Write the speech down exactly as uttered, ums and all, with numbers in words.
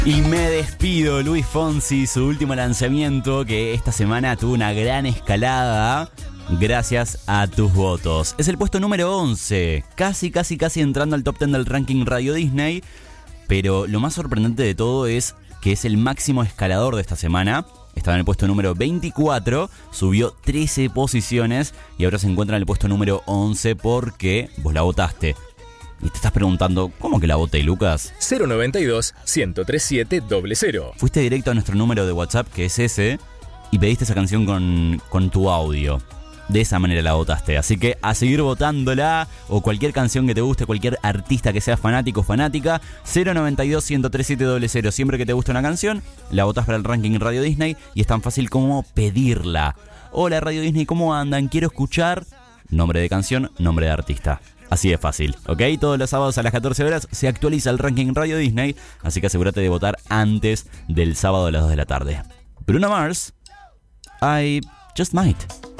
Y me despido, Luis Fonsi, su último lanzamiento que esta semana tuvo una gran escalada gracias a tus votos. Es el puesto número once, casi, casi, casi entrando al top diez del ranking Radio Disney, pero lo más sorprendente de todo es que es el máximo escalador de esta semana. Estaba en el puesto número veinticuatro, subió trece posiciones y ahora se encuentra en el puesto número once porque vos la votaste. Y te estás preguntando, ¿cómo que la voté, Lucas? cero noventa y dos, ciento treinta y siete, cero cero. Fuiste directo a nuestro número de WhatsApp, que es ese, y pediste esa canción con, con tu audio. De esa manera la votaste. Así que a seguir votándola, o cualquier canción que te guste, cualquier artista que sea fanático o fanática, cero noventa y dos, ciento treinta y siete, cero cero. Siempre que te guste una canción, la votás para el ranking Radio Disney y es tan fácil como pedirla. Hola Radio Disney, ¿cómo andan? Quiero escuchar nombre de canción, nombre de artista. Así de fácil, ¿ok? Todos los sábados a las catorce horas se actualiza el ranking Radio Disney, así que asegúrate de votar antes del sábado a las dos de la tarde. Bruno Mars, I Just Might.